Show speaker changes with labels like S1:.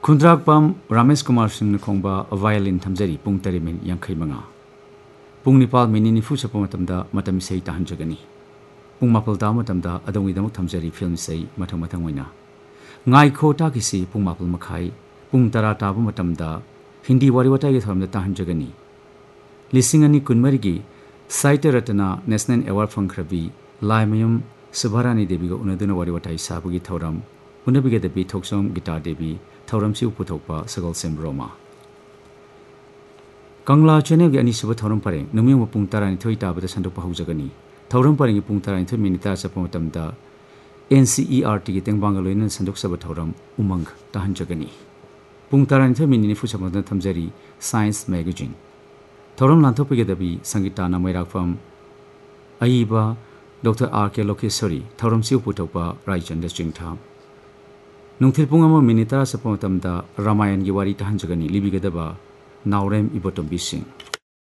S1: खुंद्राकपम Ramesh Kumar Singh खोंबा violin थमजरी पुंग तरिमिन यांखै मंगा पुंग Nepal mini निफु चपा मतमदा मतम इसै ताहंजगनी पुंग मापल ता मतमदा अदोंगी दमक थमजरी फिल्म इसै मथंग मथंग ओइना ngai kho ta kisi pung mapul makhai pung tara tabu matamda hindi wari watai ge thamda tahanjagani lisingani kunmari gi saite ratna national award phangkhrabi laimayum subharani devi ga unaduna wari watai sabu gi thoram unabi ge devi thoksom gita devi thoram si uputhokpa sagal sem roma kangla channel ge ani suba thoram pare numyang pung tara ni thoi tabada sandok pahujagani thoram pare gi pung tara ni thoi minita chapa matamda NCERT की तेंगबांगलोइन संदुक सब थौरम उमंग ताहंजगनी पुंग तारानि थमिनि निफु समदन थमजरी science magazine थौरम लांथोपगेदबी संगीताना मैराफम अईबा doctor R K. Lokeshwari थौरम सिउ पुथोपा रायचंद्र चिंगथा नुंथिल पुंग अमा मिनिटा सपमतमदा रामायण की वारी ताहंजगनी लिबिगदबा नावरेम इबोटोम्बी सिंह